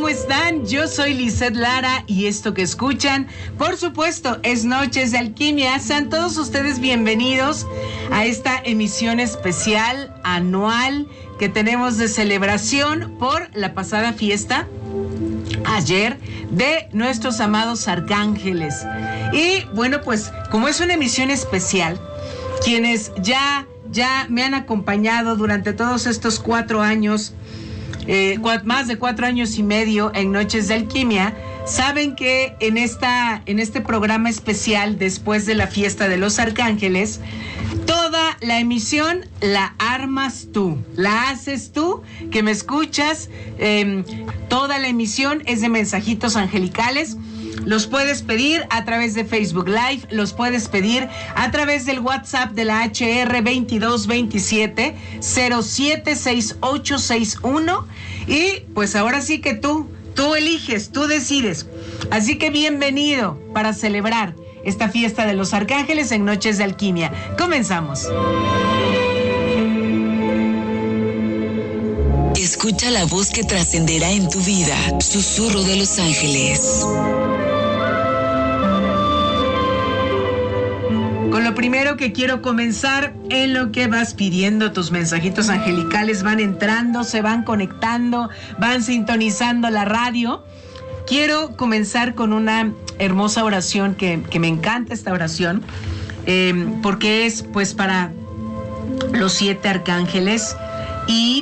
¿cómo están? Yo soy Lizeth Lara y esto que escuchan, por supuesto, es Noches de Alquimia. Sean todos ustedes bienvenidos a esta emisión especial anual que tenemos de celebración por la pasada fiesta ayer de nuestros amados arcángeles. Y bueno, pues como es una emisión especial, quienes ya me han acompañado durante todos estos 4 años, más de 4 años y medio en Noches de Alquimia, saben que en este programa especial después de la fiesta de los arcángeles, toda la emisión la armas tú, la haces tú, que me escuchas. Toda la emisión es de mensajitos angelicales. Los puedes pedir a través de Facebook Live, los puedes pedir a través del WhatsApp de la HR 2227 076861. Y pues ahora sí que tú eliges, tú decides. Así que bienvenido para celebrar esta fiesta de los arcángeles en Noches de Alquimia. Comenzamos. Escucha la voz que trascenderá en tu vida. Susurro de los ángeles. Con lo primero que quiero comenzar, en lo que vas pidiendo, tus mensajitos angelicales van entrando, se van conectando, van sintonizando la radio. Quiero comenzar con una hermosa oración que me encanta esta oración, porque es pues para los 7 arcángeles y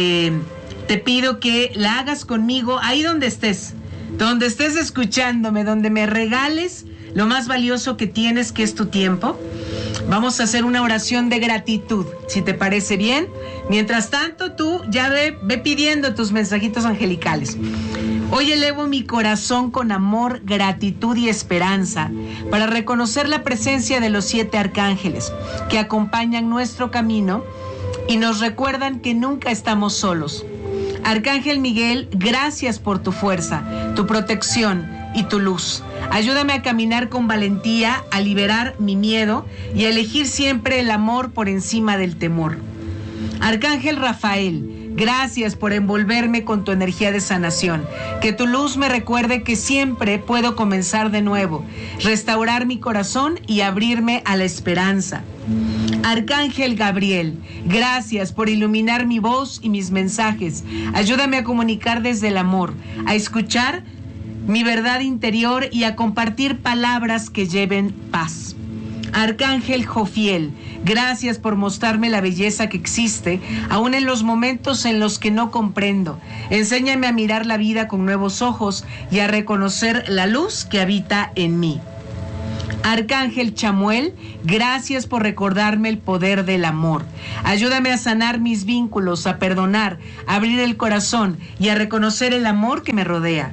te pido que la hagas conmigo ahí donde estés escuchándome, donde me regales lo más valioso que tienes, que es tu tiempo. Vamos a hacer una oración de gratitud, si te parece bien. Mientras tanto, tú ya ve pidiendo tus mensajitos angelicales. Hoy elevo mi corazón con amor, gratitud y esperanza para reconocer la presencia de los 7 arcángeles que acompañan nuestro camino y nos recuerdan que nunca estamos solos. Arcángel Miguel, gracias por tu fuerza, tu protección y tu luz. Ayúdame a caminar con valentía, a liberar mi miedo y a elegir siempre el amor por encima del temor. Arcángel Rafael, gracias por envolverme con tu energía de sanación. Que tu luz me recuerde que siempre puedo comenzar de nuevo, restaurar mi corazón y abrirme a la esperanza. Arcángel Gabriel, gracias por iluminar mi voz y mis mensajes. Ayúdame a comunicar desde el amor, a escuchar mi verdad interior y a compartir palabras que lleven paz. Arcángel Jofiel, gracias por mostrarme la belleza que existe, aún en los momentos en los que no comprendo. Enséñame a mirar la vida con nuevos ojos y a reconocer la luz que habita en mí. Arcángel Chamuel, gracias por recordarme el poder del amor. Ayúdame a sanar mis vínculos, a perdonar, a abrir el corazón y a reconocer el amor que me rodea.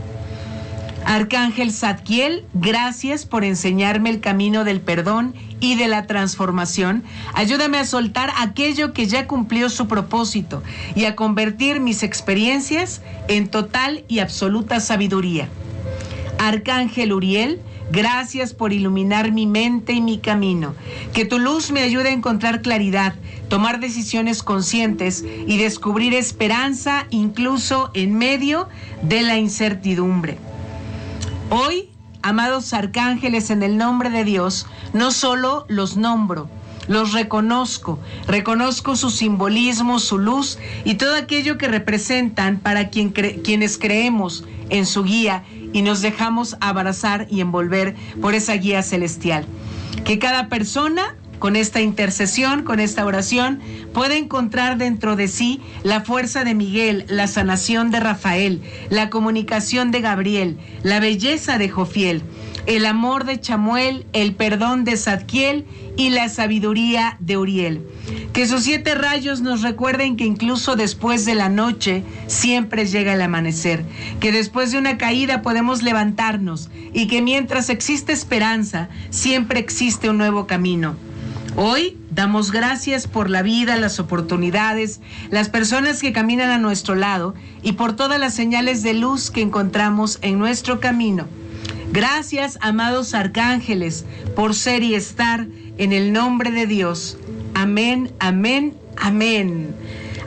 Arcángel Zadkiel, gracias por enseñarme el camino del perdón y de la transformación. Ayúdame a soltar aquello que ya cumplió su propósito y a convertir mis experiencias en total y absoluta sabiduría. Arcángel Uriel, gracias por iluminar mi mente y mi camino. Que tu luz me ayude a encontrar claridad, tomar decisiones conscientes y descubrir esperanza incluso en medio de la incertidumbre. Hoy, amados arcángeles, en el nombre de Dios, no solo los nombro, los reconozco su simbolismo, su luz y todo aquello que representan para quienes creemos en su guía y nos dejamos abrazar y envolver por esa guía celestial. Que cada persona, con esta intercesión, con esta oración, puede encontrar dentro de sí la fuerza de Miguel, la sanación de Rafael, la comunicación de Gabriel, la belleza de Jofiel, el amor de Chamuel, el perdón de Zadkiel y la sabiduría de Uriel. Que sus 7 rayos nos recuerden que incluso después de la noche siempre llega el amanecer, que después de una caída podemos levantarnos y que mientras existe esperanza, siempre existe un nuevo camino. Hoy damos gracias por la vida, las oportunidades, las personas que caminan a nuestro lado y por todas las señales de luz que encontramos en nuestro camino. Gracias, amados arcángeles, por ser y estar en el nombre de Dios. Amén, amén, amén.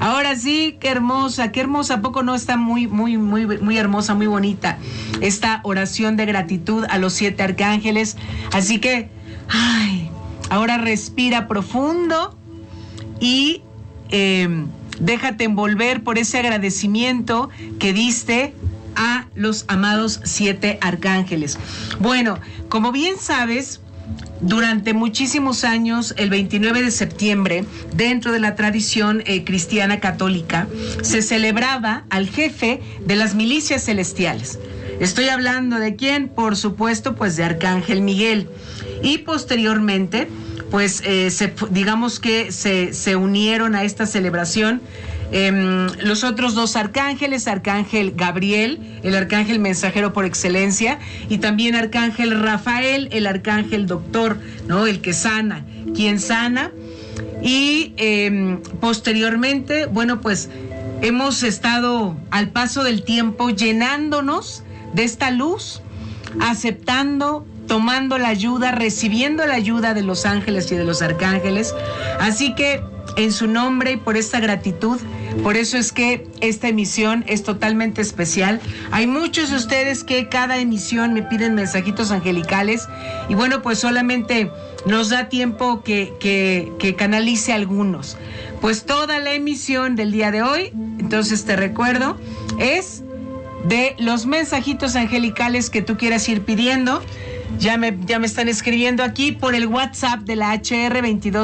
Ahora sí, qué hermosa, ¿a poco no está muy hermosa, muy bonita esta oración de gratitud a los 7 arcángeles? Así que, ahora respira profundo y déjate envolver por ese agradecimiento que diste a los amados 7 arcángeles. Bueno, como bien sabes, durante muchísimos años, el 29 de septiembre, dentro de la tradición cristiana católica, se celebraba al jefe de las milicias celestiales. Estoy hablando de quién, por supuesto, pues de Arcángel Miguel. Y posteriormente, pues digamos que se unieron a esta celebración los otros 2 arcángeles, Arcángel Gabriel, el arcángel mensajero por excelencia, y también Arcángel Rafael, el arcángel doctor, ¿no? El que sana, quien sana. Y posteriormente, bueno, pues hemos estado al paso del tiempo llenándonos de esta luz, aceptando, tomando la ayuda, recibiendo la ayuda de los ángeles y de los arcángeles. Así que en su nombre y por esta gratitud, por eso es que esta emisión es totalmente especial. Hay muchos de ustedes que cada emisión me piden mensajitos angelicales y bueno, pues solamente nos da tiempo que canalice algunos. Pues toda la emisión del día de hoy, entonces te recuerdo, es de los mensajitos angelicales que tú quieras ir pidiendo. Ya me están escribiendo aquí por el WhatsApp de la HR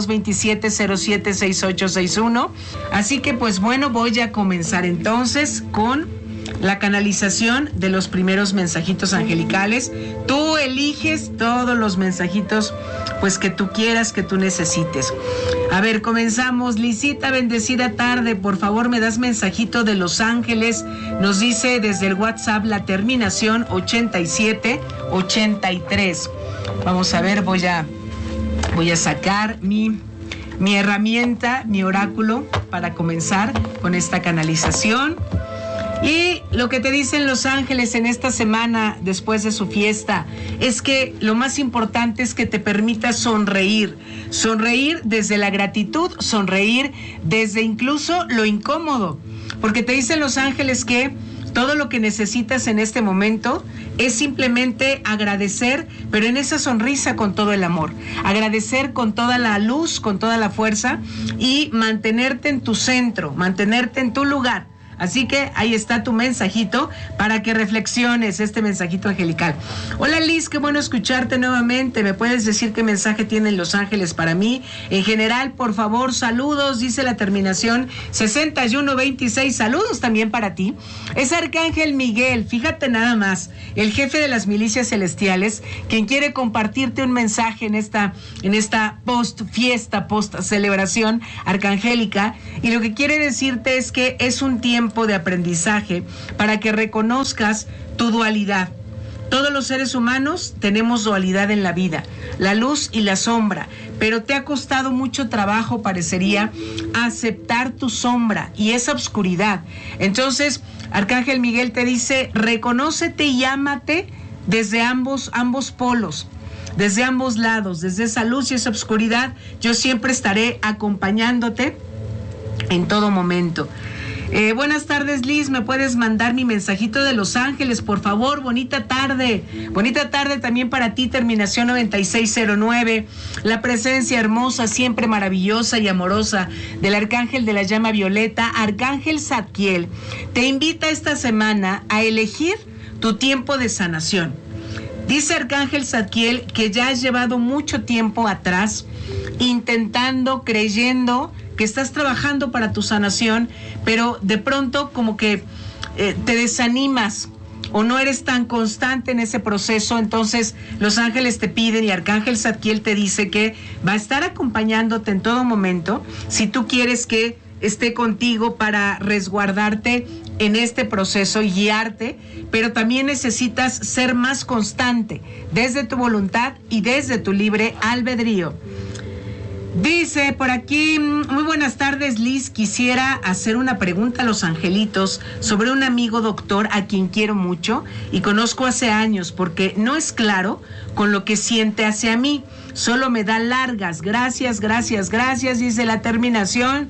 2227076861. Así que pues bueno, voy a comenzar entonces con la canalización de los primeros mensajitos angelicales. Tú eliges todos los mensajitos pues que tú quieras, que tú necesites. A ver, comenzamos. Lisita, bendecida tarde, por favor me das mensajito de Los Ángeles. Nos dice desde el WhatsApp la terminación 8783. Vamos a ver, voy a sacar mi herramienta, mi oráculo, para comenzar con esta canalización. Y lo que te dicen los ángeles en esta semana después de su fiesta es que lo más importante es que te permitas sonreír desde la gratitud, sonreír desde incluso lo incómodo, porque te dicen los ángeles que todo lo que necesitas en este momento es simplemente agradecer, pero en esa sonrisa con todo el amor, agradecer con toda la luz, con toda la fuerza y mantenerte en tu centro, mantenerte en tu lugar. Así que ahí está tu mensajito para que reflexiones, este mensajito angelical. Hola Liz, qué bueno escucharte nuevamente. ¿Me puedes decir qué mensaje tienen los ángeles para mí? En general, por favor, saludos, dice la terminación 6126. Saludos también para ti. Es Arcángel Miguel, fíjate nada más, el jefe de las milicias celestiales, quien quiere compartirte un mensaje en esta post fiesta, post celebración arcangélica. Y lo que quiere decirte es que es un tiempo de aprendizaje para que reconozcas tu dualidad. Todos los seres humanos tenemos dualidad en la vida, la luz y la sombra, pero te ha costado mucho trabajo, parecería, aceptar tu sombra y esa oscuridad. Entonces, Arcángel Miguel te dice, reconócete y ámate desde ambos polos, desde ambos lados, desde esa luz y esa oscuridad. Yo siempre estaré acompañándote en todo momento. Buenas tardes, Liz, ¿me puedes mandar mi mensajito de Los Ángeles, por favor? Bonita tarde también para ti, terminación 9609, la presencia hermosa, siempre maravillosa y amorosa del Arcángel de la Llama Violeta, Arcángel Zadkiel, te invita esta semana a elegir tu tiempo de sanación. Dice Arcángel Zadkiel que ya has llevado mucho tiempo atrás intentando, creyendo que estás trabajando para tu sanación, pero de pronto como que te desanimas o no eres tan constante en ese proceso. Entonces los ángeles te piden y Arcángel Zadkiel te dice que va a estar acompañándote en todo momento si tú quieres que esté contigo para resguardarte en este proceso y guiarte, pero también necesitas ser más constante desde tu voluntad y desde tu libre albedrío. Dice por aquí, muy buenas tardes, Liz. Quisiera hacer una pregunta a los angelitos sobre un amigo doctor a quien quiero mucho y conozco hace años, porque no es claro con lo que siente hacia mí. Solo me da largas. Gracias, dice la terminación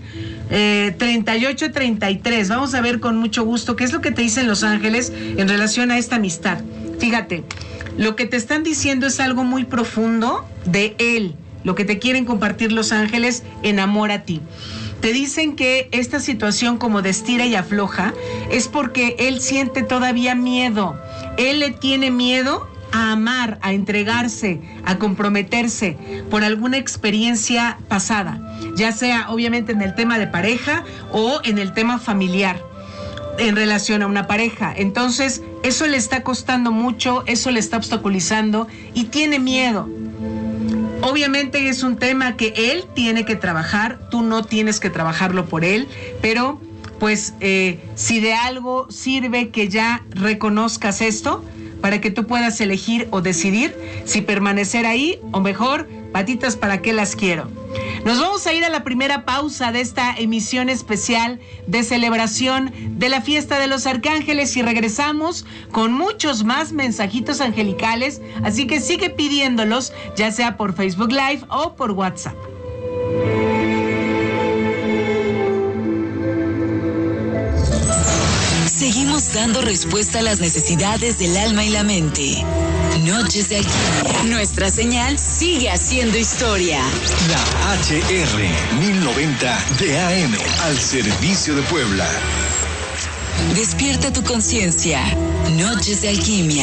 3833. Vamos a ver con mucho gusto qué es lo que te dicen los ángeles en relación a esta amistad. Fíjate, lo que te están diciendo es algo muy profundo de él. Lo que te quieren compartir los ángeles en amor a ti. Te dicen que esta situación como de estira y afloja es porque él siente todavía miedo. Él le tiene miedo a amar, a entregarse, a comprometerse por alguna experiencia pasada, ya sea obviamente en el tema de pareja o en el tema familiar en relación a una pareja. Entonces, eso le está costando mucho, eso le está obstaculizando y tiene miedo. Obviamente es un tema que él tiene que trabajar, tú no tienes que trabajarlo por él, pero pues si de algo sirve que ya reconozcas esto, para que tú puedas elegir o decidir si permanecer ahí o mejor, patitas para qué las quiero. Nos vamos a ir a la primera pausa de esta emisión especial de celebración de la fiesta de los arcángeles y regresamos con muchos más mensajitos angelicales, así que sigue pidiéndolos, ya sea por Facebook Live o por WhatsApp. Seguimos dando respuesta a las necesidades del alma y la mente. Noches de Alquimia. Nuestra señal sigue haciendo historia. La HR 1090 de AM al servicio de Puebla. Despierta tu conciencia. Noches de Alquimia.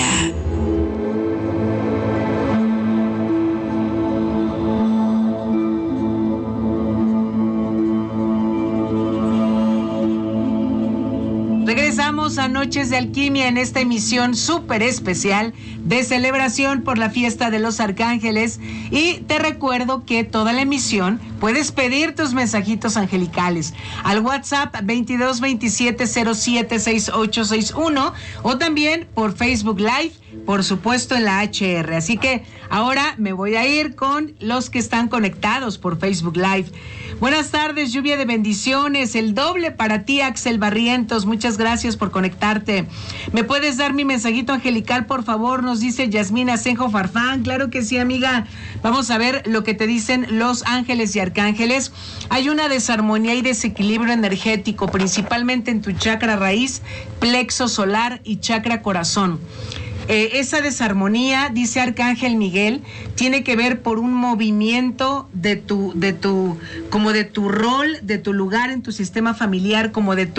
Regresamos a Noches de Alquimia en esta emisión súper especial de celebración por la fiesta de los arcángeles y te recuerdo que toda la emisión puedes pedir tus mensajitos angelicales al WhatsApp 2227076861 o también por Facebook Live, por supuesto en la HR. Así que ahora me voy a ir con los que están conectados por Facebook Live. Buenas tardes, lluvia de bendiciones, el doble para ti, Axel Barrientos, muchas gracias por conectarte. ¿Me puedes dar mi mensajito angelical, por favor? Nos dice Yasmina Asenjo Farfán. Claro que sí, amiga. Vamos a ver lo que te dicen los ángeles y arcángeles. Hay una desarmonía y desequilibrio energético, principalmente en tu chakra raíz, plexo solar y chakra corazón. Esa desarmonía, dice Arcángel Miguel, tiene que ver por un movimiento de tu rol, de tu lugar en tu sistema familiar, como de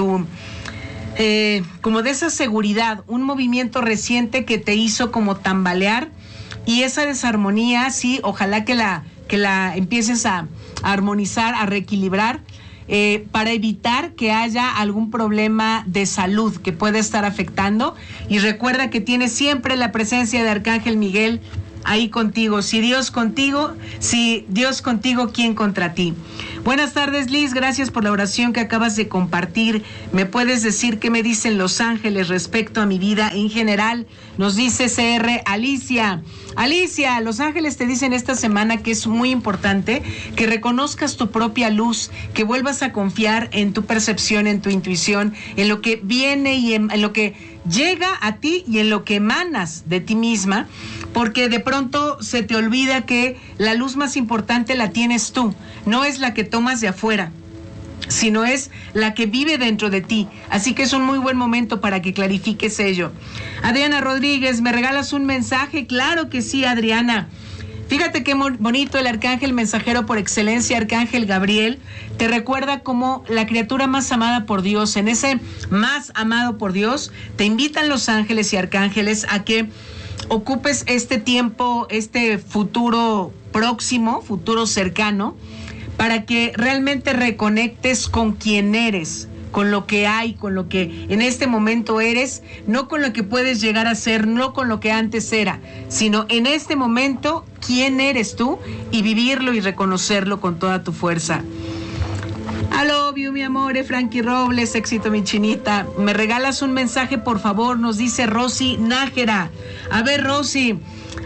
esa seguridad, un movimiento reciente que te hizo como tambalear, y esa desarmonía, sí, ojalá que la empieces a armonizar, a reequilibrar, para evitar que haya algún problema de salud que pueda estar afectando. Y recuerda que tienes siempre la presencia de Arcángel Miguel ahí contigo. Si Dios contigo, ¿quién contra ti? Buenas tardes, Liz, gracias por la oración que acabas de compartir. ¿Me puedes decir qué me dicen los ángeles respecto a mi vida en general? Nos dice CR Alicia. Alicia, los ángeles te dicen esta semana que es muy importante que reconozcas tu propia luz, que vuelvas a confiar en tu percepción, en tu intuición, en lo que viene y en lo que llega a ti y en lo que emanas de ti misma, porque de pronto se te olvida que la luz más importante la tienes tú, no es la que tomas de afuera, sino es la que vive dentro de ti. Así que es un muy buen momento para que clarifiques ello. Adriana Rodríguez, ¿me regalas un mensaje? Claro que sí, Adriana. Fíjate qué bonito, el arcángel mensajero por excelencia, Arcángel Gabriel, te recuerda como la criatura más amada por Dios. En ese más amado por Dios, te invitan los ángeles y arcángeles a que ocupes este tiempo, este futuro próximo, futuro cercano, para que realmente reconectes con quién eres, con lo que hay, con lo que en este momento eres, no con lo que puedes llegar a ser, no con lo que antes era, sino en este momento, quién eres tú, y vivirlo y reconocerlo con toda tu fuerza. I love you, mi amor, Frankie Robles, éxito, mi chinita. ¿Me regalas un mensaje, por favor? Nos dice Rosy Nájera. A ver, Rosy,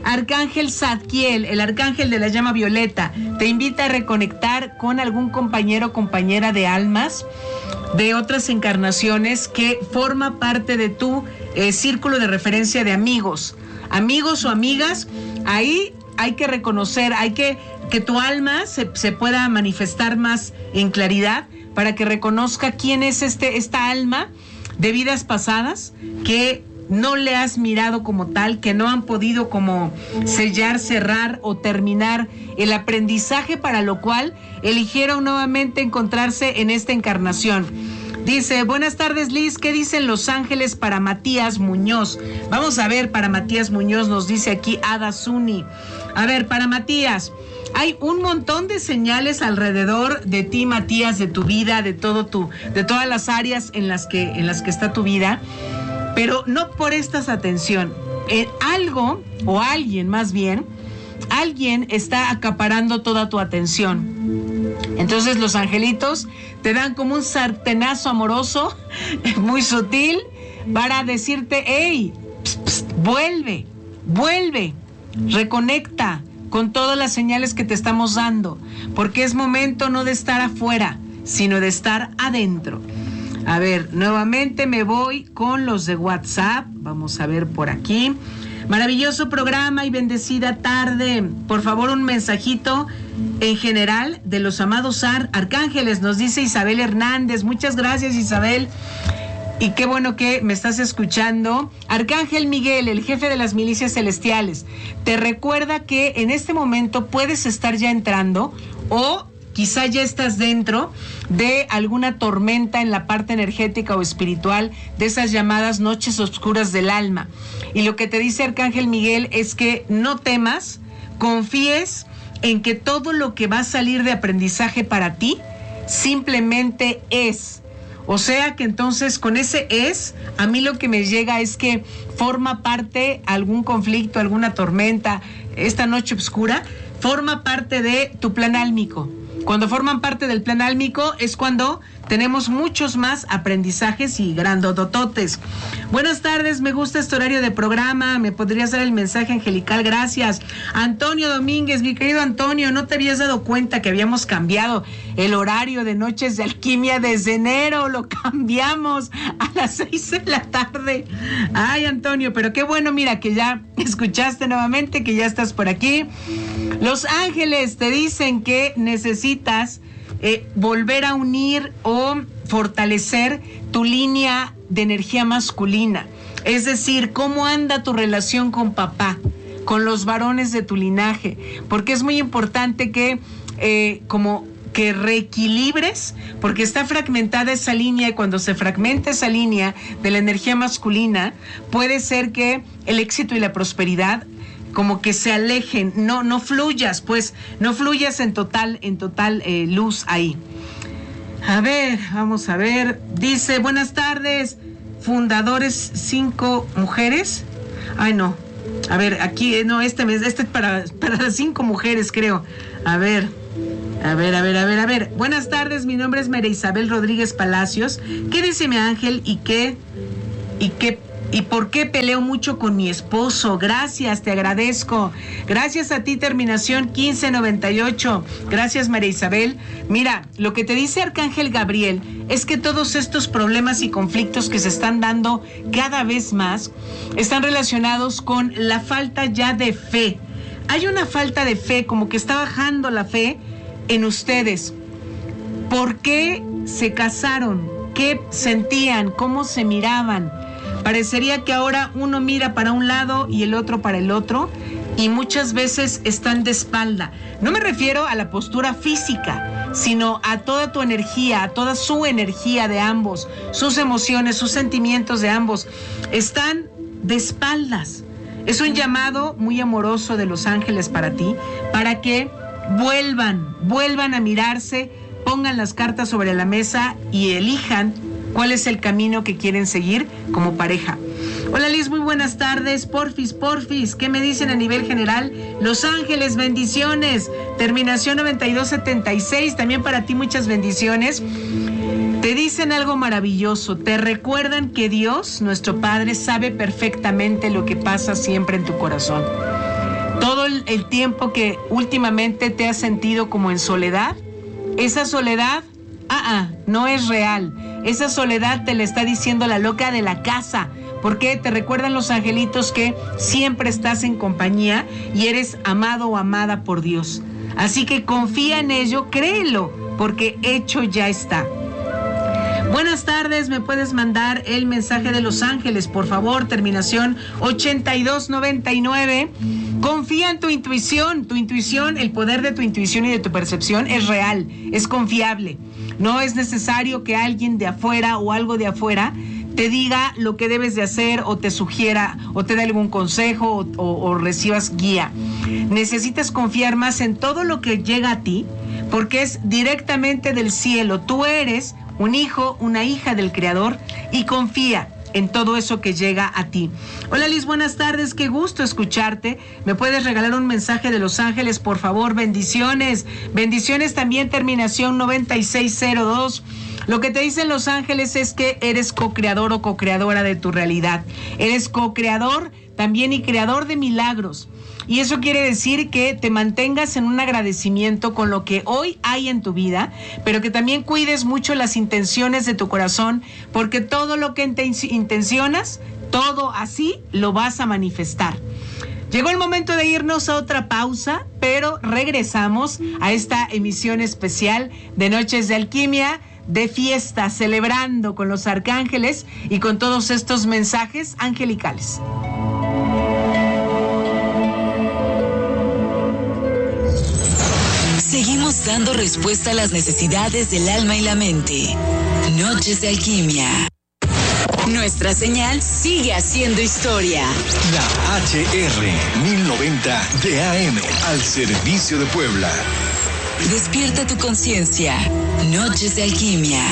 Arcángel Zadkiel, el arcángel de la llama violeta, te invita a reconectar con algún compañero o compañera de almas de otras encarnaciones que forma parte de tu círculo de referencia de amigos o amigas. Ahí hay que reconocer, hay que tu alma se pueda manifestar más en claridad para que reconozca quién es esta alma de vidas pasadas que no le has mirado como tal, que no han podido como sellar, cerrar o terminar el aprendizaje para lo cual eligieron nuevamente encontrarse en esta encarnación. Dice, buenas tardes Liz, ¿qué dicen los ángeles para Matías Muñoz? Vamos a ver, para Matías Muñoz nos dice aquí Ada Zuni. A ver, para Matías, hay un montón de señales alrededor de ti, Matías, de tu vida, de todas las áreas en las que está tu vida, pero no prestas atención. Algo, o alguien más bien, alguien está acaparando toda tu atención. Entonces los angelitos te dan como un sartenazo amoroso, muy sutil, para decirte, hey, vuelve, reconecta con todas las señales que te estamos dando, porque es momento no de estar afuera, sino de estar adentro. A ver, nuevamente me voy con los de WhatsApp. Vamos a ver por aquí. Maravilloso programa y bendecida tarde. Por favor, un mensajito en general de los amados arcángeles, nos dice Isabel Hernández. Muchas gracias, Isabel. Y qué bueno que me estás escuchando. Arcángel Miguel, el jefe de las milicias celestiales, te recuerda que en este momento puedes estar ya entrando o quizá ya estás dentro de alguna tormenta en la parte energética o espiritual de esas llamadas noches oscuras del alma. Y lo que te dice Arcángel Miguel es que no temas, confíes en que todo lo que va a salir de aprendizaje para ti simplemente es. O sea que entonces con ese a mí lo que me llega es que forma parte algún conflicto, alguna tormenta, esta noche oscura, forma parte de tu plan álmico. Cuando forman parte del plan álmico es cuando tenemos muchos más aprendizajes y grandotototes. Buenas tardes, me gusta este horario de programa. ¿Me podrías dar el mensaje angelical? Gracias. Antonio Domínguez, mi querido Antonio, ¿no te habías dado cuenta que habíamos cambiado el horario de Noches de Alquimia desde enero? Lo cambiamos a las 6 de la tarde. Ay, Antonio, pero qué bueno, mira, que ya escuchaste nuevamente, que ya estás por aquí. Los ángeles te dicen que necesitas volver a unir o fortalecer tu línea de energía masculina. Es decir, cómo anda tu relación con papá, con los varones de tu linaje, porque es muy importante que como que reequilibres, porque está fragmentada esa línea, y cuando se fragmenta esa línea de la energía masculina, puede ser que el éxito y la prosperidad como que se alejen, no fluyas, pues, no fluyas en total luz ahí. A ver, vamos a ver, dice, buenas tardes, fundadores 5 mujeres. Ay, no, a ver, aquí, no, este es para las 5 mujeres, creo. A ver, buenas tardes, mi nombre es María Isabel Rodríguez Palacios. ¿Qué dice mi ángel y por qué peleo mucho con mi esposo? Gracias, te agradezco. Gracias a ti, terminación 1598. Gracias, María Isabel. Mira, lo que te dice Arcángel Gabriel es que todos estos problemas y conflictos que se están dando cada vez más están relacionados con la falta ya de fe. Hay una falta de fe, como que está bajando la fe en ustedes. ¿Por qué se casaron? ¿Qué sentían? ¿Cómo se miraban? Parecería que ahora uno mira para un lado y el otro para el otro, y muchas veces están de espalda. No me refiero a la postura física, sino a toda tu energía, a toda su energía de ambos, sus emociones, sus sentimientos de ambos. Están de espaldas. Es un llamado muy amoroso de los ángeles para ti, para que vuelvan a mirarse, pongan las cartas sobre la mesa y elijan cuál es el camino que quieren seguir como pareja. Hola Liz, muy buenas tardes. Porfis, ¿qué me dicen a nivel general? Los ángeles, bendiciones. Terminación 9276, también para ti muchas bendiciones. Te dicen algo maravilloso, te recuerdan que Dios, nuestro Padre, sabe perfectamente lo que pasa siempre en tu corazón. el tiempo que últimamente te has sentido como en soledad? Esa soledad, no es real. Esa soledad te la está diciendo la loca de la casa, porque te recuerdan los angelitos que siempre estás en compañía y eres amado o amada por Dios. Así que confía en ello, créelo, porque hecho ya está. Buenas tardes, me puedes mandar el mensaje de Los Ángeles, por favor, terminación 8299. Confía en tu intuición, el poder de tu intuición y de tu percepción es real, es confiable. No es necesario que alguien de afuera o algo de afuera te diga lo que debes de hacer o te sugiera o te dé algún consejo o recibas guía. Necesitas confiar más en todo lo que llega a ti, porque es directamente del cielo. Tú eres un hijo, una hija del Creador, y confía en todo eso que llega a ti. Hola Liz, buenas tardes, qué gusto escucharte. ¿Me puedes regalar un mensaje de Los Ángeles, por favor? Bendiciones. Bendiciones también, terminación 9602. Lo que te dicen Los Ángeles es que eres co-creador o co-creadora de tu realidad. Eres co-creador también y creador de milagros. Y eso quiere decir que te mantengas en un agradecimiento con lo que hoy hay en tu vida, pero que también cuides mucho las intenciones de tu corazón, porque todo lo que intencionas, todo así lo vas a manifestar. Llegó el momento de irnos a otra pausa, pero regresamos a esta emisión especial de Noches de Alquimia, de fiesta, celebrando con los arcángeles y con todos estos mensajes angelicales. Seguimos dando respuesta a las necesidades del alma y la mente. Noches de Alquimia. Nuestra señal sigue haciendo historia. La HR 1090 de AM al servicio de Puebla. Despierta tu conciencia. Noches de Alquimia.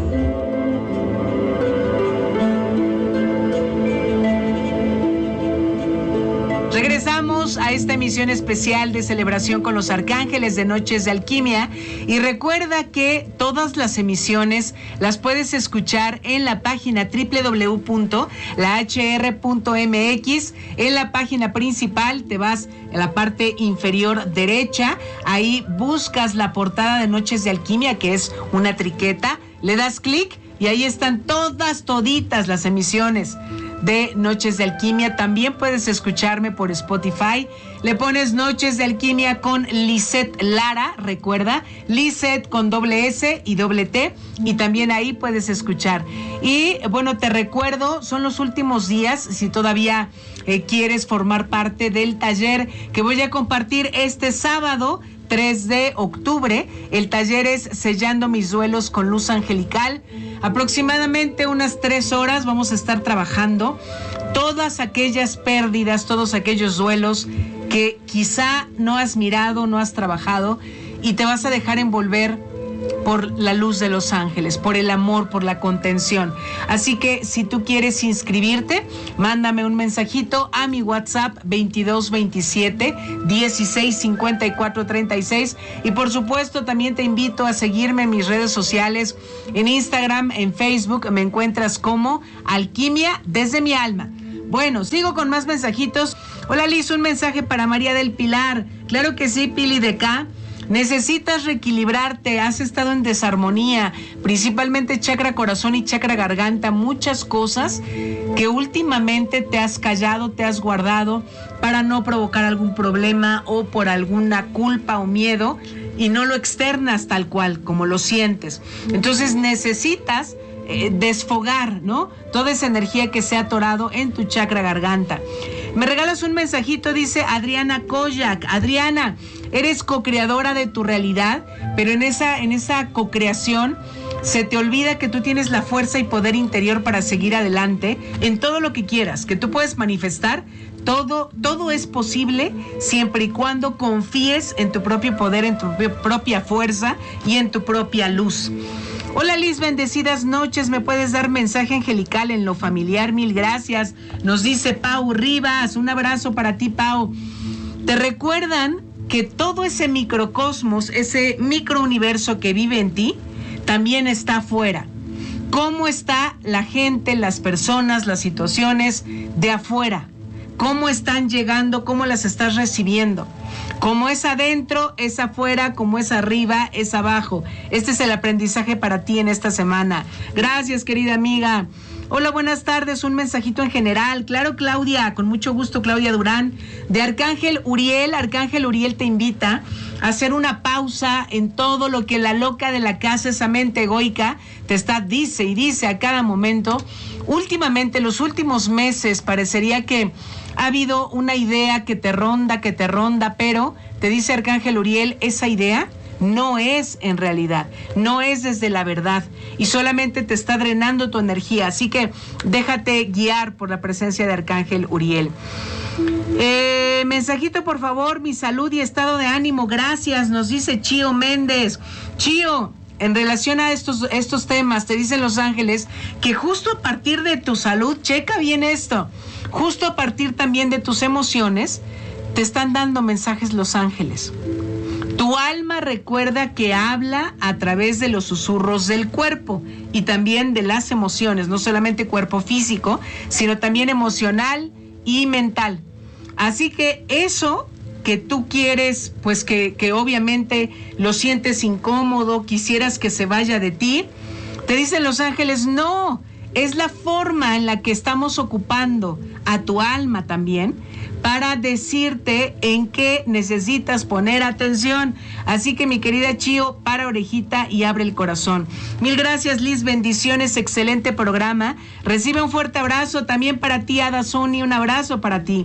Regresamos a esta emisión especial de celebración con los arcángeles de Noches de Alquimia, y recuerda que todas las emisiones las puedes escuchar en la página www.lahr.mx. En la página principal te vas a la parte inferior derecha, ahí buscas la portada de Noches de Alquimia, que es una triqueta, le das clic y ahí están toditas las emisiones de Noches de Alquimia. También puedes escucharme por Spotify. Le pones Noches de Alquimia con Lisette Lara, recuerda, Lisette con doble S y doble T, y también ahí puedes escuchar. Y bueno, te recuerdo, son los últimos días, si todavía quieres formar parte del taller que voy a compartir este sábado 3 de octubre. El taller es Sellando mis duelos con luz angelical. Aproximadamente unas 3 horas vamos a estar trabajando todas aquellas pérdidas, todos aquellos duelos que quizá no has mirado, no has trabajado, y te vas a dejar envolver por la luz de los ángeles, por el amor, por la contención. Así que si tú quieres inscribirte, mándame un mensajito a mi WhatsApp 2227 1654 36, y por supuesto también te invito a seguirme en mis redes sociales, en Instagram, en Facebook, me encuentras como Alquimia desde mi alma. Bueno, sigo con más mensajitos. Hola Liz, un mensaje para María del Pilar. Claro que sí, Pili de acá. Necesitas reequilibrarte, has estado en desarmonía, principalmente chakra corazón y chakra garganta, muchas cosas que últimamente te has callado, te has guardado para no provocar algún problema o por alguna culpa o miedo, y no lo externas tal cual como lo sientes. Entonces necesitas desfogar, ¿no? Toda esa energía que se ha atorado en tu chakra garganta. Me regalas un mensajito, dice Adriana Koyak. Adriana, eres co-creadora de tu realidad, pero en esa co-creación se te olvida que tú tienes la fuerza y poder interior para seguir adelante en todo lo que quieras, que tú puedes manifestar. Todo es posible siempre y cuando confíes en tu propio poder, en tu propia fuerza y en tu propia luz. Hola Liz, bendecidas noches, ¿me puedes dar mensaje angelical en lo familiar? Mil gracias, nos dice Pau Rivas, un abrazo para ti, Pau. Te recuerdan que todo ese microcosmos, ese microuniverso que vive en ti, también está afuera. ¿Cómo está la gente, las personas, las situaciones de afuera? ¿Cómo están llegando? ¿Cómo las estás recibiendo? Como es adentro, es afuera, como es arriba, es abajo. Este es el aprendizaje para ti en esta semana. Gracias, querida amiga. Hola, buenas tardes, un mensajito en general. Claro, Claudia, con mucho gusto, Claudia Durán, de Arcángel Uriel. Arcángel Uriel te invita a hacer una pausa en todo lo que la loca de la casa, esa mente egoica, te está, dice y dice a cada momento. Últimamente, los últimos meses, parecería que ha habido una idea que te ronda, pero te dice Arcángel Uriel, esa idea no es en realidad, no es desde la verdad y solamente te está drenando tu energía. Así que déjate guiar por la presencia de Arcángel Uriel. Mensajito, por favor, mi salud y estado de ánimo. Gracias, nos dice Chío Méndez. Chío, en relación a estos temas, te dicen los ángeles que justo a partir de tu salud, checa bien esto, justo a partir también de tus emociones, te están dando mensajes los ángeles. Tu alma recuerda que habla a través de los susurros del cuerpo y también de las emociones, no solamente cuerpo físico, sino también emocional y mental. Así que eso que tú quieres, pues que obviamente lo sientes incómodo, quisieras que se vaya de ti, te dicen los ángeles, no, es la forma en la que estamos ocupando a tu alma también para decirte en qué necesitas poner atención. Así que, mi querida Chío, para orejita y abre el corazón. Mil gracias, Liz, bendiciones, excelente programa. Recibe un fuerte abrazo también para ti, Ada Zuni, un abrazo para ti.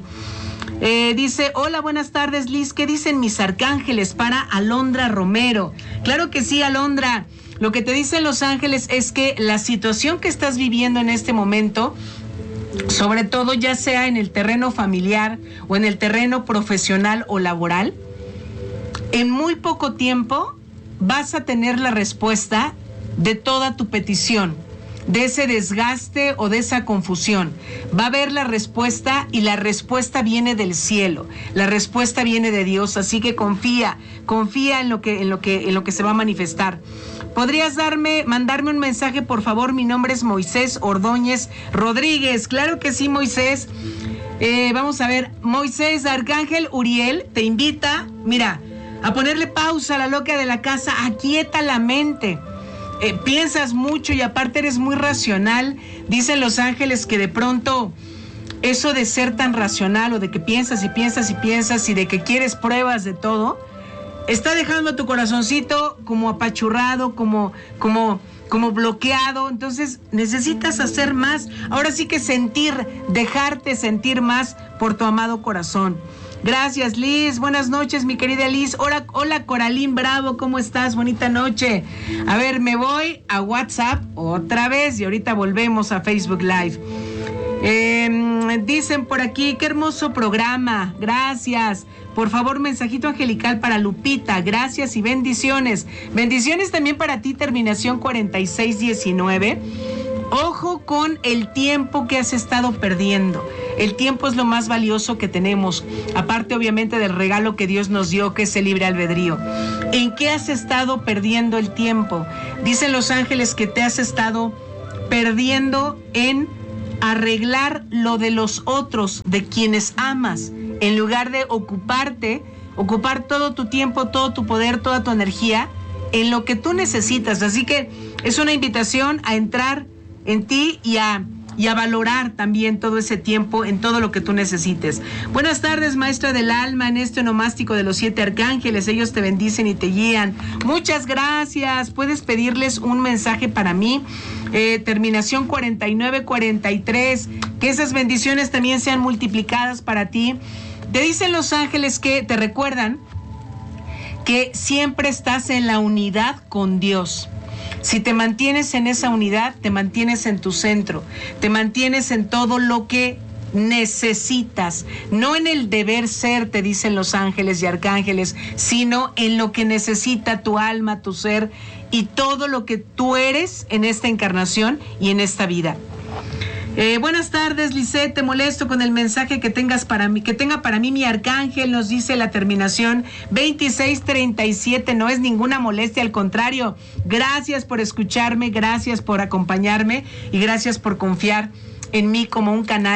Dice, hola, buenas tardes, Liz, ¿qué dicen mis arcángeles para Alondra Romero? Claro que sí, Alondra, lo que te dicen los ángeles es que la situación que estás viviendo en este momento, sobre todo ya sea en el terreno familiar o en el terreno profesional o laboral, en muy poco tiempo vas a tener la respuesta de toda tu petición, de ese desgaste o de esa confusión. Va a haber la respuesta y la respuesta viene del cielo, la respuesta viene de Dios, así que confía en lo que se va a manifestar. ¿Podrías mandarme un mensaje, por favor? Mi nombre es Moisés Ordóñez Rodríguez. Claro que sí, Moisés. Vamos a ver, Moisés, Arcángel Uriel te invita, mira, a ponerle pausa a la loca de la casa, aquieta la mente. Piensas mucho y aparte eres muy racional. Dicen los ángeles que de pronto eso de ser tan racional o de que piensas y piensas y piensas y de que quieres pruebas de todo, está dejando tu corazoncito como apachurrado, como bloqueado. Entonces necesitas hacer más. Ahora sí que dejarte sentir más por tu amado corazón. Gracias, Liz. Buenas noches, mi querida Liz. Hola, Coralín Bravo, ¿cómo estás? Bonita noche. A ver, me voy a WhatsApp otra vez y ahorita volvemos a Facebook Live. Dicen por aquí, qué hermoso programa. Gracias. Por favor, mensajito angelical para Lupita. Gracias y bendiciones. Bendiciones también para ti, terminación 4619. Ojo con el tiempo que has estado perdiendo. El tiempo es lo más valioso que tenemos, aparte obviamente del regalo que Dios nos dio, que es el libre albedrío. ¿En qué has estado perdiendo el tiempo? Dicen los ángeles que te has estado perdiendo en arreglar lo de los otros, de quienes amas, en lugar de ocupar todo tu tiempo, todo tu poder, toda tu energía en lo que tú necesitas. Así que es una invitación a entrar en ti y a valorar también todo ese tiempo en todo lo que tú necesites. Buenas tardes, maestra del alma, en este onomástico de los 7 arcángeles. Ellos te bendicen y te guían. Muchas gracias. Puedes pedirles un mensaje para mí. Terminación 4943. Que esas bendiciones también sean multiplicadas para ti. Te dicen los ángeles que te recuerdan que siempre estás en la unidad con Dios. Si te mantienes en esa unidad, te mantienes en tu centro, te mantienes en todo lo que necesitas, no en el deber ser, te dicen los ángeles y arcángeles, sino en lo que necesita tu alma, tu ser y todo lo que tú eres en esta encarnación y en esta vida. Buenas tardes, Lisette, te molesto con el mensaje que tenga para mí mi arcángel, nos dice la terminación 2637, no es ninguna molestia, al contrario, gracias por escucharme, gracias por acompañarme y gracias por confiar en mí como un canal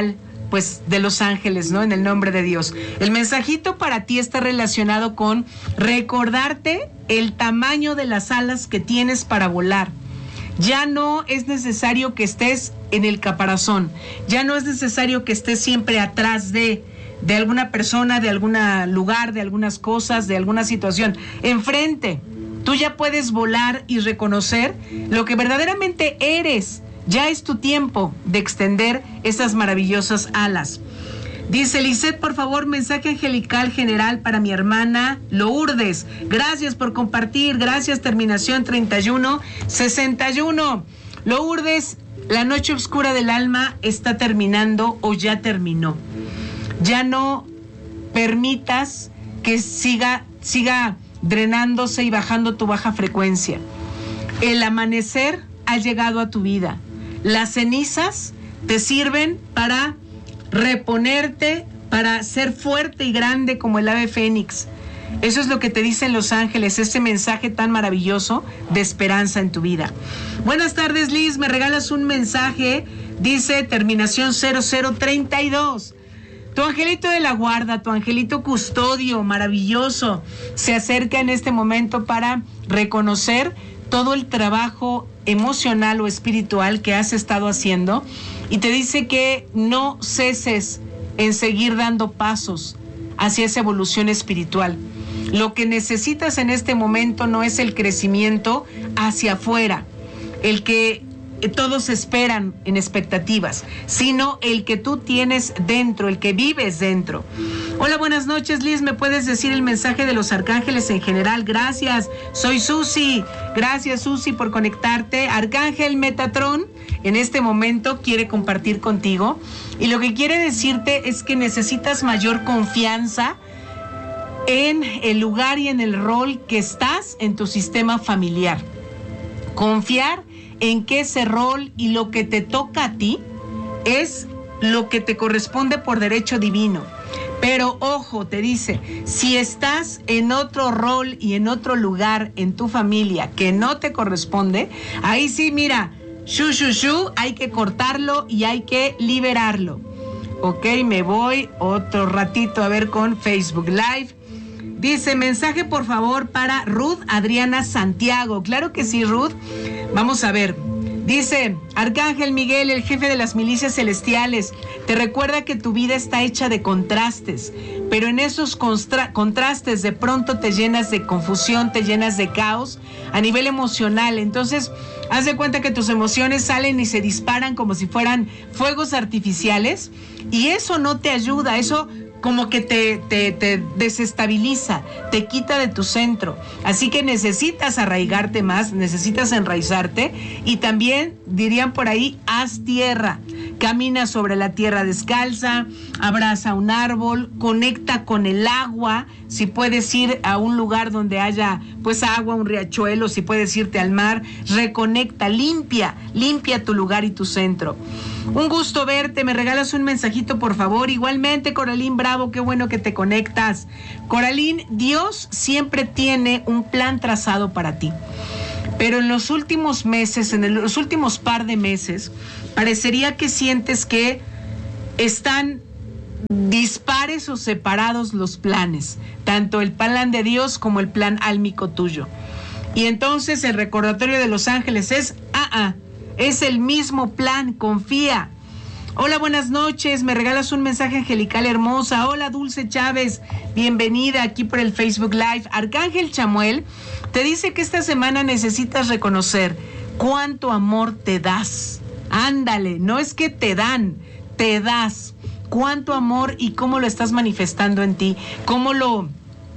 pues de los ángeles, ¿no? En el nombre de Dios. El mensajito para ti está relacionado con recordarte el tamaño de las alas que tienes para volar. Ya no es necesario que estés en el caparazón, ya no es necesario que estés siempre atrás de alguna persona, de algún lugar, de algunas cosas, de alguna situación. Enfrente, tú ya puedes volar y reconocer lo que verdaderamente eres. Ya es tu tiempo de extender esas maravillosas alas. Dice Lisette, por favor, mensaje angelical general para mi hermana Lourdes. Gracias por compartir. Gracias, terminación 3161. Lourdes, la noche oscura del alma está terminando o ya terminó. Ya no permitas que siga drenándose y bajando tu baja frecuencia. El amanecer ha llegado a tu vida. Las cenizas te sirven para reponerte, para ser fuerte y grande como el ave fénix. Eso es lo que te dicen los ángeles, ese mensaje tan maravilloso de esperanza en tu vida. Buenas tardes, Liz, me regalas un mensaje, dice terminación 0032. Tu angelito de la guarda, tu angelito custodio maravilloso, se acerca en este momento para reconocer todo el trabajo emocional o espiritual que has estado haciendo y te dice que no ceses en seguir dando pasos hacia esa evolución espiritual. Lo que necesitas en este momento no es el crecimiento hacia afuera, el que todos esperan en expectativas, sino el que tú tienes dentro, el que vives dentro. Hola, buenas noches, Liz, ¿me puedes decir el mensaje de los arcángeles en general? Gracias, soy Susi. Gracias, Susi, por conectarte. Arcángel Metatron en este momento quiere compartir contigo y lo que quiere decirte es que necesitas mayor confianza en el lugar y en el rol que estás en tu sistema familiar. Confiar en que ese rol y lo que te toca a ti es lo que te corresponde por derecho divino. Pero ojo, te dice, si estás en otro rol y en otro lugar en tu familia que no te corresponde, ahí sí, mira, hay que cortarlo y hay que liberarlo. Ok, me voy otro ratito a ver con Facebook Live. Dice, mensaje por favor para Ruth Adriana Santiago. Claro que sí, Ruth. Vamos a ver. Dice, Arcángel Miguel, el jefe de las milicias celestiales, te recuerda que tu vida está hecha de contrastes, pero en esos contrastes de pronto te llenas de confusión, te llenas de caos a nivel emocional. Entonces, haz de cuenta que tus emociones salen y se disparan como si fueran fuegos artificiales y eso no te ayuda, eso como que te desestabiliza, te quita de tu centro. Así que necesitas arraigarte más, necesitas enraizarte y también, dirían por ahí, haz tierra. Camina sobre la tierra descalza, abraza un árbol, conecta con el agua. Si puedes ir a un lugar donde haya pues agua, un riachuelo, si puedes irte al mar, reconecta, limpia tu lugar y tu centro. Un gusto verte, me regalas un mensajito por favor. Igualmente, Coralín Bravo, qué bueno que te conectas. Coralín, Dios siempre tiene un plan trazado para ti. Pero en los últimos meses, los últimos par de meses, parecería que sientes que están dispares o separados los planes, tanto el plan de Dios como el plan álmico tuyo. Y entonces el recordatorio de los ángeles es, es el mismo plan, confía. Hola, buenas noches, me regalas un mensaje angelical hermosa. Hola, Dulce Chávez, bienvenida aquí por el Facebook Live. Arcángel Chamuel te dice que esta semana necesitas reconocer cuánto amor te das. Ándale, no es que te dan, te das. Cuánto amor y cómo lo estás manifestando en ti, cómo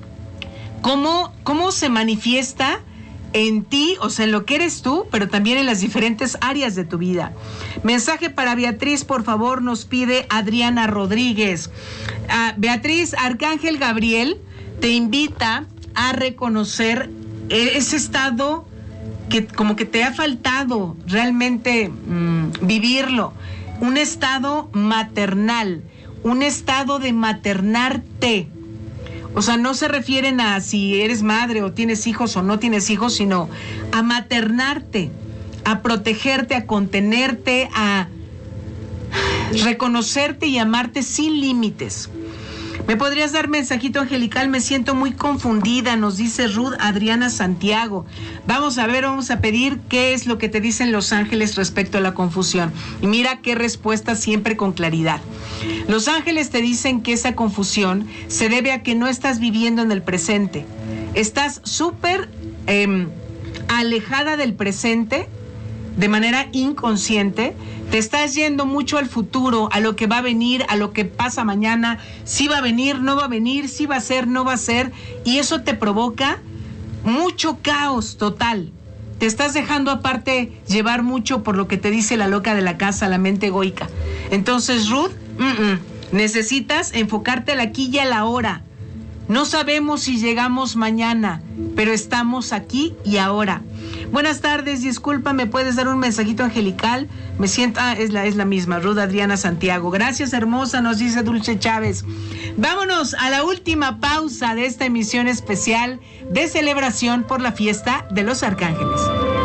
se manifiesta en ti, o sea, en lo que eres tú, pero también en las diferentes áreas de tu vida. Mensaje para Beatriz, por favor, nos pide Adriana Rodríguez. Beatriz, Arcángel Gabriel te invita a reconocer ese estado que como que te ha faltado realmente vivirlo. Un estado maternal, un estado de maternarte. O sea, no se refieren a si eres madre o tienes hijos o no tienes hijos, sino a maternarte, a protegerte, a contenerte, a reconocerte y amarte sin límites. ¿Me podrías dar mensajito angelical? Me siento muy confundida, nos dice Ruth Adriana Santiago. Vamos a pedir qué es lo que te dicen los ángeles respecto a la confusión. Y mira qué respuesta siempre con claridad. Los ángeles te dicen que esa confusión se debe a que no estás viviendo en el presente. Estás súper alejada del presente de manera inconsciente. Te estás yendo mucho al futuro, a lo que va a venir, a lo que pasa mañana, si va a venir, no va a venir, si va a ser, no va a ser, y eso te provoca mucho caos total. Te estás dejando aparte llevar mucho por lo que te dice la loca de la casa, la mente egoica. Entonces, Ruth, necesitas enfocarte al aquí y a la ahora. No sabemos si llegamos mañana, pero estamos aquí y ahora. Buenas tardes, disculpa, ¿me puedes dar un mensajito angelical? Me siento, es la misma, Ruth Adriana Santiago. Gracias, hermosa, nos dice Dulce Chávez. Vámonos a la última pausa de esta emisión especial de celebración por la fiesta de los arcángeles.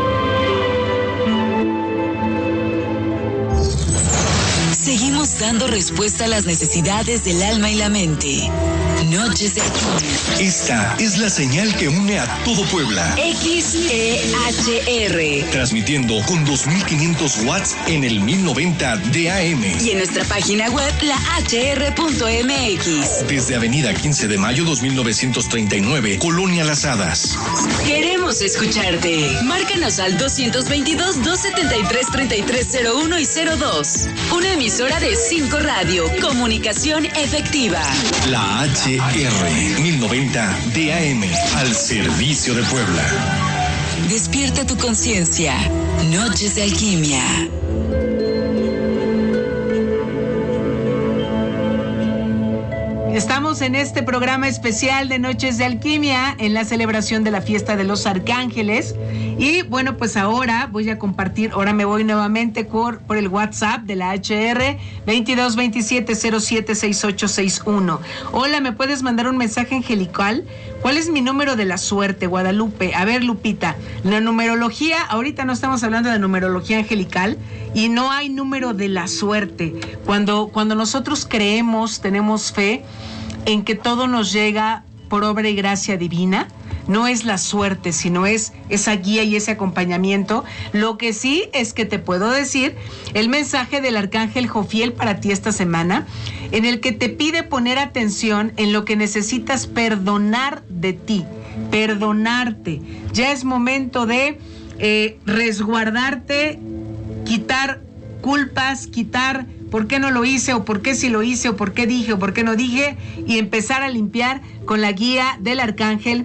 Seguimos dando respuesta a las necesidades del alma y la mente. Noches de Alquimia. Esta es la señal que une a todo Puebla. XEHR. Transmitiendo con 2500 watts en el 1090 de AM. Y en nuestra página web, lahr.mx. Desde Avenida 15 de Mayo 2939, Colonia Las Hadas. Queremos escucharte. Márcanos al 222-273-3301 y 02. Una emisora de 5 Radio. Comunicación efectiva. La HR 1090 de AM, al servicio de Puebla. Despierta tu conciencia. Noches de Alquimia. Estamos en este programa especial de Noches de Alquimia en la celebración de la fiesta de los arcángeles. Y bueno, pues ahora voy a compartir, ahora me voy nuevamente por el WhatsApp de la HR 2227076861. Hola, ¿me puedes mandar un mensaje angelical? ¿Cuál es mi número de la suerte, Guadalupe? A ver, Lupita, la numerología, ahorita no estamos hablando de numerología angelical y no hay número de la suerte. Cuando nosotros creemos, tenemos fe en que todo nos llega por obra y gracia divina, no es la suerte, sino es esa guía y ese acompañamiento. Lo que sí es que te puedo decir el mensaje del arcángel Jofiel para ti esta semana, en el que te pide poner atención en lo que necesitas perdonar de ti, perdonarte. Ya es momento de resguardarte, quitar culpas, quitar por qué no lo hice, o por qué sí lo hice, o por qué dije, o por qué no dije, y empezar a limpiar con la guía del arcángel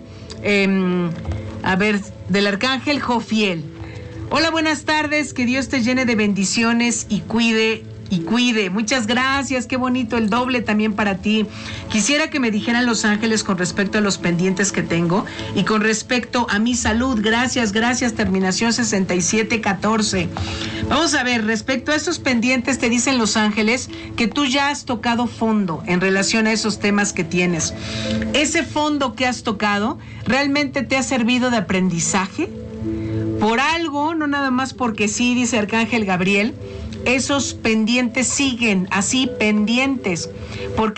del arcángel Jofiel. Hola, buenas tardes, que Dios te llene de bendiciones y cuide. Muchas gracias, qué bonito, el doble también para ti. Quisiera que me dijeran los ángeles con respecto a los pendientes que tengo y con respecto a mi salud. Gracias, terminación 6714. Vamos a ver, respecto a esos pendientes te dicen los ángeles que tú ya has tocado fondo en relación a esos temas que tienes. Ese fondo que has tocado realmente te ha servido de aprendizaje. Por algo, no nada más porque sí, dice Arcángel Gabriel, esos pendientes siguen así pendientes, porque